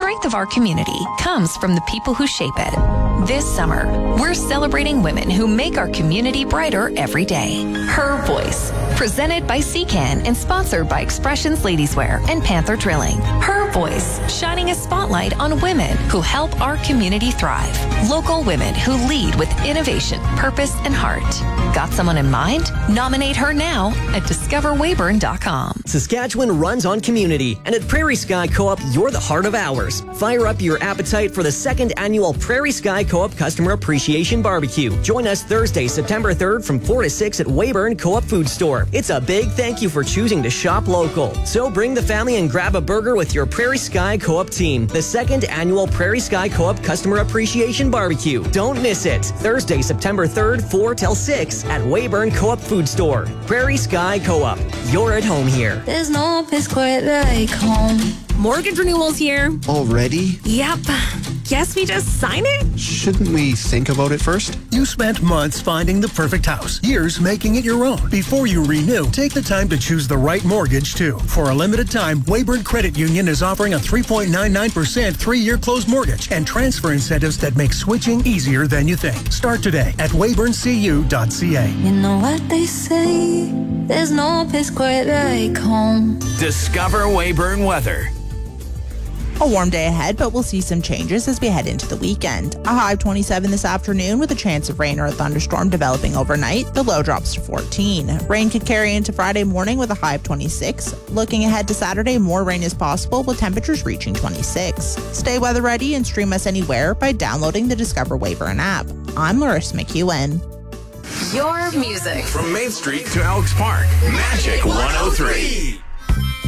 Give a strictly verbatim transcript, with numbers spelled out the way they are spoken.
strength of our community comes from the people who shape it. This summer, we're celebrating women who make our community brighter every day. Her Voice, presented by C C A N and sponsored by Expressions Ladieswear and Panther Drilling. Her Voice, shining a spotlight on women who help our community thrive. Local women who lead with innovation, purpose, and heart. Got someone in mind? Nominate her now at discover weyburn dot com. Saskatchewan runs on community, and at Prairie Sky Co-op, you're the heart of ours. Fire up your appetite for the second annual Prairie Sky Co-op Customer Appreciation Barbecue. Join us Thursday, September third from four to six at Weyburn Co-op Food Store. It's a big thank you for choosing to shop local. So bring the family and grab a burger with your Prairie Sky Co-op team. The second annual Prairie Sky Co-op Customer Appreciation Barbecue. Don't miss it. Thursday, September third, four till six at Weyburn Co-op Food Store. Prairie Sky Co-op. You're at home here. There's no place quite like home. Mortgage renewal's here. Already? Yep. Guess we just sign it? Shouldn't we think about it first? You spent months finding the perfect house, years making it your own. Before you renew, take the time to choose the right mortgage, too. For a limited time, Weyburn Credit Union is offering a three point nine nine percent three-year closed mortgage and transfer incentives that make switching easier than you think. Start today at weyburn c u dot c a. You know what they say, there's no place quite like home. Discover Weyburn weather. A warm day ahead, but we'll see some changes as we head into the weekend. A high of twenty-seven this afternoon with a chance of rain or a thunderstorm developing overnight. The low drops to fourteen. Rain could carry into Friday morning with a high of twenty-six. Looking ahead to Saturday, more rain is possible with temperatures reaching twenty-six. Stay weather ready and stream us anywhere by downloading the Discover Weyburn app. I'm Larissa McEwen. Your music. From Main Street to Elks Park. Magic one oh three.